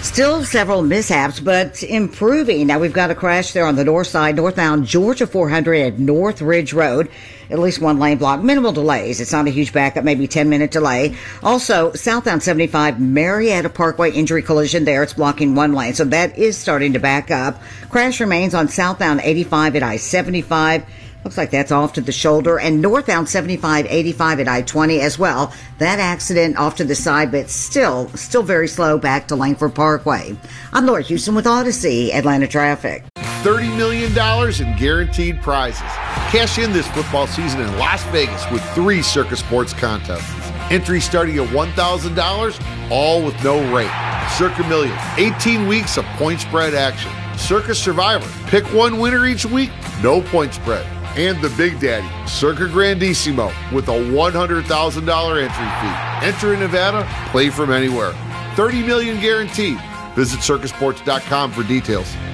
Still several mishaps, but improving. Now, we've got a crash there on the north side, northbound Georgia 400 at North Ridge Road. At least one lane block. Minimal delays. It's not a huge backup, maybe 10-minute delay. Also, southbound 75 Marietta Parkway injury collision there. It's blocking one lane, so that is starting to back up. Crash remains on southbound 85 at I-75. Looks like that's off to the shoulder. And northbound 75-85 at I-20 as well. That accident off to the side, but still very slow back to Langford Parkway. I'm Laura Houston with Odyssey Atlanta Traffic. $30 million in guaranteed prizes. Cash in this football season in Las Vegas with 3 Circus Sports contests. Entry starting at $1,000, all with no rate. Circa Million, 18 weeks of point spread action. Circus Survivor, pick one winner each week, no point spread. And the Big Daddy, Circa Grandissimo, with a $100,000 entry fee. Enter in Nevada, play from anywhere. $30 million guaranteed. Visit circusports.com for details.